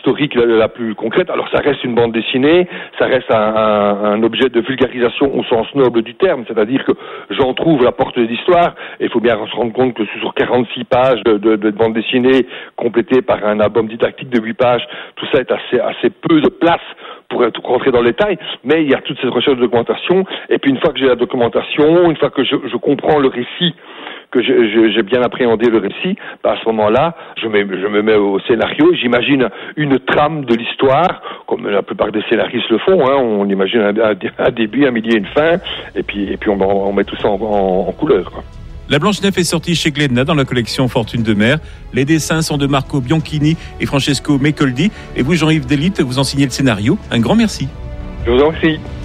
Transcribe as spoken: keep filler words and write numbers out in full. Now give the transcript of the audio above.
historique la, la plus concrète. Alors ça reste une bande dessinée, ça reste un, un, un objet de vulgarisation au sens noble du terme, c'est-à-dire que j'en trouve la porte de l'histoire, et il faut bien se rendre compte que sur quarante-six pages de, de, de bande dessinée complétée par un album didactique de huit pages, tout ça est assez, assez peu de place pour être rentrer dans le détail, mais il y a toute cette recherche de documentation, et puis une fois que j'ai la documentation, une fois que je, je comprends le récit, que je, je, j'ai bien appréhendé le récit, bah à ce moment-là, je, mets, je me mets au scénario, j'imagine une trame de l'histoire, comme la plupart des scénaristes le font, hein, on imagine un, un, un début, un milieu, une fin, et puis, et puis on, on met tout ça en, en, en couleur, quoi. La Blanche-Neige est sortie chez Glénat dans la collection Fortune de mer. Les dessins sont de Marco Bianchini et Francesco Mecoldi. Et vous, Jean-Yves Delite, vous en signez le scénario. Un grand merci. Je vous en prie.